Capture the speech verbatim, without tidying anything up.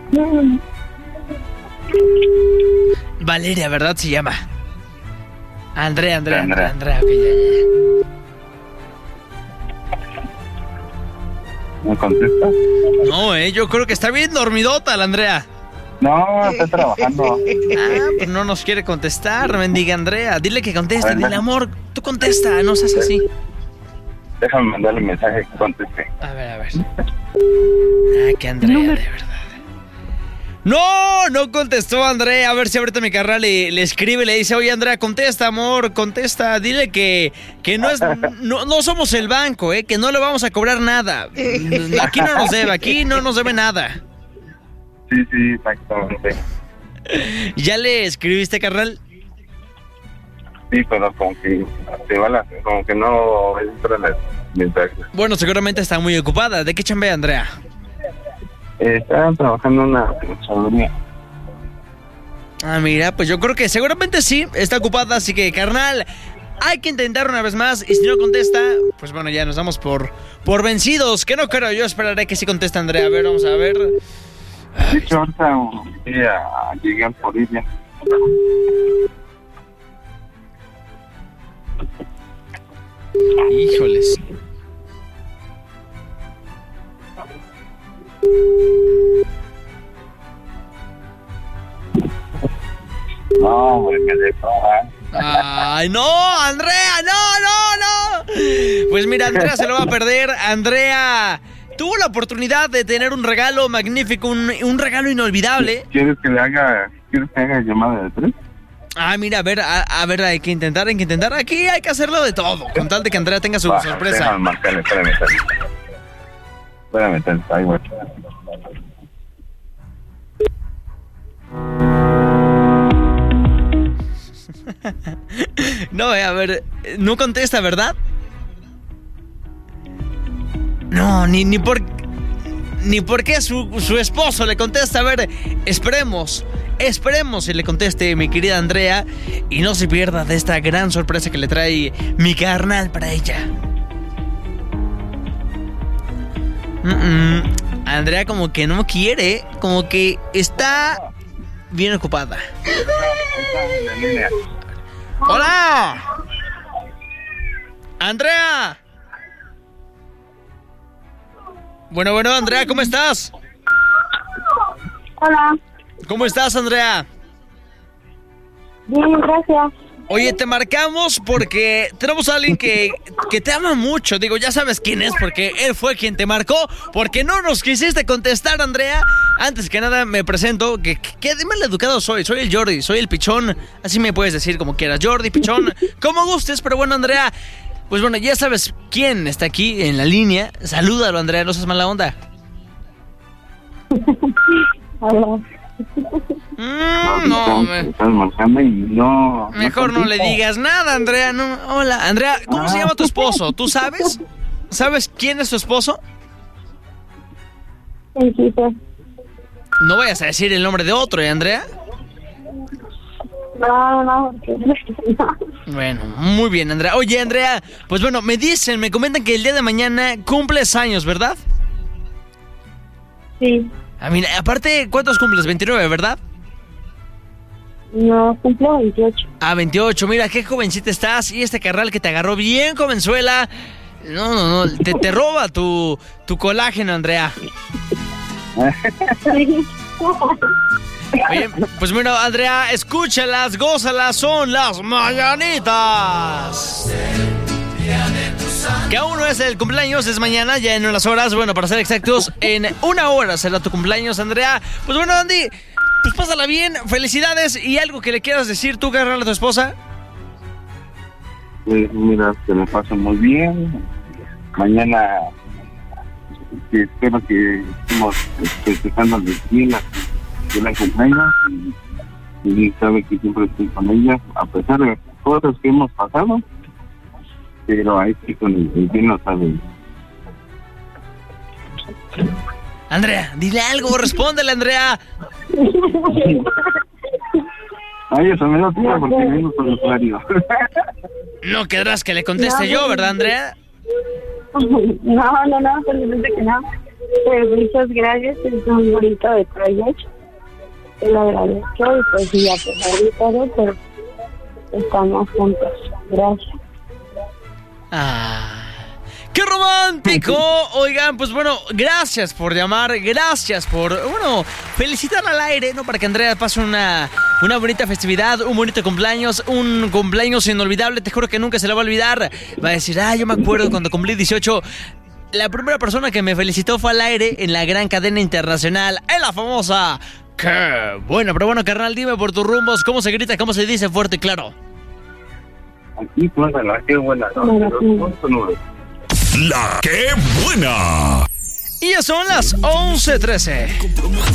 Valeria, ¿verdad? Se llama. Andrea, Andrea, Andrea, Andrea. Okay, ya, ya. ¿Me contesta? No, eh, yo creo que está bien dormidota la Andrea. No, está trabajando. Ah, pues no nos quiere contestar, mendiga Andrea. Dile que conteste, dile, amor, tú contesta, no seas así. Déjame mandarle un mensaje que conteste. A ver, a ver. Ah, que Andrea, de verdad. No, no contestó Andrea. A ver si ahorita mi carnal le, le escribe, le dice, oye Andrea, contesta, amor, contesta. Dile que, que no es, no, no somos el banco, eh, que no le vamos a cobrar nada. Aquí no nos debe, aquí no nos debe nada. Sí, sí, exactamente. ¿Ya le escribiste, carnal? Sí, pero como que te va la, como que no entra el mensaje. Bueno, seguramente está muy ocupada. ¿De qué chambea, Andrea? Eh, está trabajando en una conservaduría. Ah, mira, pues yo creo que seguramente sí, está ocupada, así que, carnal, hay que intentar una vez más, y si no contesta, pues bueno, ya nos damos por, por vencidos, que no creo, yo esperaré que sí conteste Andrea. A ver, vamos a ver. De hecho, ahorita ya llegué por ella. Híjoles. No, hombre, me dejó. Ay, no, Andrea, no, no, no. Pues mira, Andrea se lo va a perder. Andrea tuvo la oportunidad de tener un regalo magnífico, un, un regalo inolvidable. ¿Quieres que le haga, quieres que haga llamada de tres? Ah, mira, a ver, a, a ver, hay que intentar, hay que intentar. Aquí hay que hacerlo de todo, con tal de que Andrea tenga su Va, sorpresa. Déjame marcarle, espérame, espérame. Espérame, espérame, ahí voy. No, eh, a ver, no contesta, ¿verdad? No, ni, ni por... Ni por qué su, su esposo le contesta. A ver, esperemos, esperemos si le conteste mi querida Andrea, y no se pierda de esta gran sorpresa que le trae mi carnal para ella. Mm-mm. Andrea como que no quiere, como que está bien ocupada. ¡Hola! ¡Andrea! Bueno, bueno, Andrea, ¿cómo estás? Hola. ¿Cómo estás, Andrea? Bien, gracias. Oye, te marcamos porque tenemos a alguien que, que te ama mucho. Digo, ya sabes quién es porque él fue quien te marcó. Porque no nos quisiste contestar, Andrea. Antes que nada me presento. Que, que, que mal educado soy. Soy el Jordi, soy el Pichón. Así me puedes decir como quieras. Jordi, Pichón, como gustes. Pero bueno, Andrea, pues bueno, ya sabes quién está aquí en la línea. Salúdalo, Andrea, no seas mala onda. Hola. Mm, no, me... Estás marcando y no... Mejor no, no le digas nada, Andrea. No, hola, Andrea, ¿cómo ah. se llama tu esposo? ¿Tú sabes? ¿Sabes quién es tu esposo? Enrique. No vayas a decir el nombre de otro, ¿eh, Andrea? No, no, no. Bueno, muy bien, Andrea. Oye, Andrea, pues bueno, me dicen, me comentan que el día de mañana cumples años, ¿verdad? Sí. Ah, mira, aparte, ¿cuántos cumples? veintinueve, ¿verdad? No, cumplo veintiocho. Ah, veintiocho, mira, qué jovencita estás. Y este carnal que te agarró bien, jovenzuela. No, no, no, te, te roba tu, tu colágeno, Andrea. Oye, pues bueno, Andrea, escúchalas, gózalas, son las mañanitas. Que aún no es el cumpleaños, es mañana, ya en unas horas. Bueno, para ser exactos, en una hora será tu cumpleaños, Andrea. Pues bueno, Andy, pues pásala bien, felicidades. ¿Y algo que le quieras decir tú, carnal, a tu esposa? Pues mira, que me pase muy bien. Mañana que espero que estemos festejando el día de la cumpleaños. Y, y sabe que siempre estoy con ella, a pesar de cosas que hemos pasado. Pero ahí sí con el, el bien no sabe. Andrea, dile algo, respóndele, Andrea. Ay, eso me lo tira porque vengo con el horario. No querrás que le conteste no, yo, ¿verdad, Andrea? No, no, no, simplemente que no. Pues muchas gracias, es muy bonito detalle. Te lo agradezco y pues sí, a pesar de todo, pero estamos juntos. Gracias. Ah, ¡qué romántico! Oigan, pues bueno, gracias por llamar, gracias por, bueno, felicitarla al aire, ¿no? Para que Andrea pase una, una bonita festividad, un bonito cumpleaños, un cumpleaños inolvidable, te juro que nunca se la va a olvidar. Va a decir, ah, yo me acuerdo cuando cumplí dieciocho, la primera persona que me felicitó fue al aire en la gran cadena internacional, en la famosa... ¡Qué bueno! Pero bueno, carnal, dime por tus rumbos, ¿cómo se grita, cómo se dice fuerte y claro? Aquí, pues, la que buena, ¿no? La que buena. Y ya son las once trece.